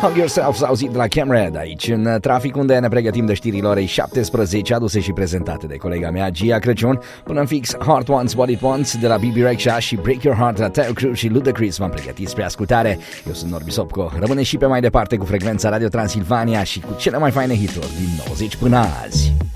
Hug Yourself s-a auzit de la Camred aici în trafic, unde ne pregătim de știrile orei 17, aduse și prezentate de colega mea Gia Crăciun. Până în fix, Heart Wants What It Wants de la Bibi Rexha și Break Your Heart la Taio Cruz și Ludacris v-am pregătit spre ascultare. Eu sunt Norbi Sopco, rămâne și pe mai departe cu frecvența Radio Transilvania și cu cele mai faine hituri din 90 până azi.